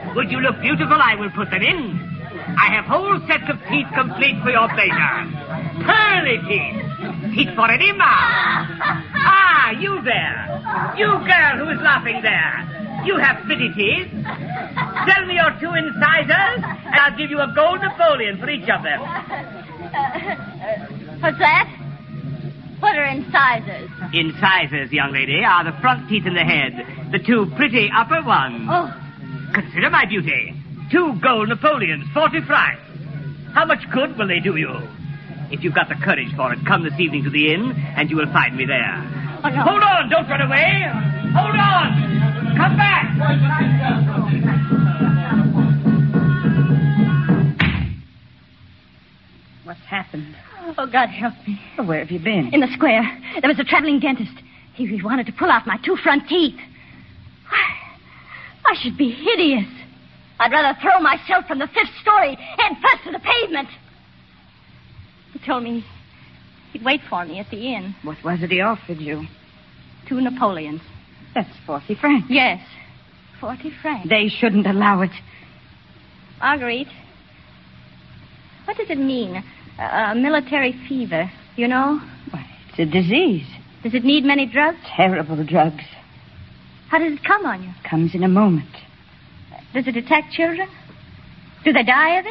Would you look beautiful, I will put them in. I have whole sets of teeth complete for your pleasure. Pearly teeth. Teeth for an imam. Ah, you there. You girl who is laughing there. You have pretty teeth. Sell me your 2 incisors, and I'll give you a gold Napoleon for each of them. What's that? What are incisors? Incisors, young lady, are the front teeth in the head. The 2 pretty upper ones. Oh. Consider my beauty. 2 gold Napoleons, 40 francs. How much good will they do you? If you've got the courage for it, come this evening to the inn, and you will find me there. Oh, no. Hold on, don't run away. Hold on. Come back. What's happened? Oh, God help me. Well, where have you been? In the square. There was a traveling dentist. He wanted to pull out my 2 front teeth. I should be hideous. I'd rather throw myself from the 5th story head first to the pavement. He told me he'd wait for me at the inn. What was it he offered you? 2 Napoleons. That's 40 francs. Yes, 40 francs. They shouldn't allow it. Marguerite, what does it mean? A military fever, you know? Why, it's a disease. Does it need many drugs? Terrible drugs. How does it come on you? Comes in a moment. Does it attack children? Do they die of it?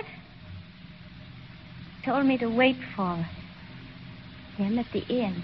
He told me to wait for him at the inn.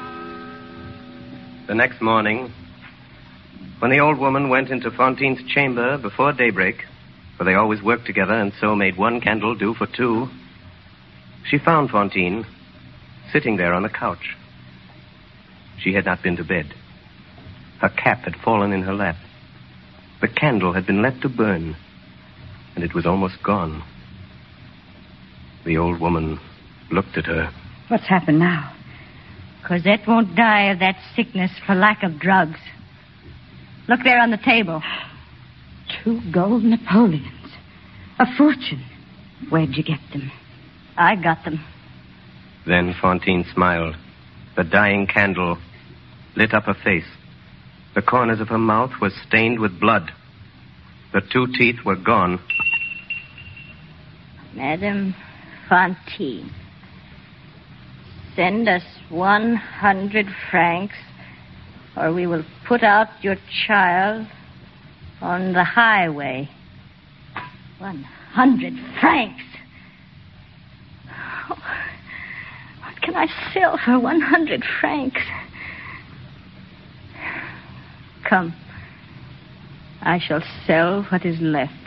The next morning, when the old woman went into Fantine's chamber before daybreak, for they always worked together and so made 1 candle do for 2, she found Fantine sitting there on the couch. She had not been to bed. Her cap had fallen in her lap. The candle had been left to burn, and it was almost gone. The old woman looked at her. What's happened now? Cosette won't die of that sickness for lack of drugs. Look there on the table. 2 gold Napoleons. A fortune. Where'd you get them? I got them. Then Fantine smiled. The dying candle lit up her face. The corners of her mouth were stained with blood. The 2 teeth were gone. Madame Fantine, send us 100 francs, or we will put out your child on the highway. 100 francs. Oh, what can I sell for 100 francs? Come. I shall sell what is left.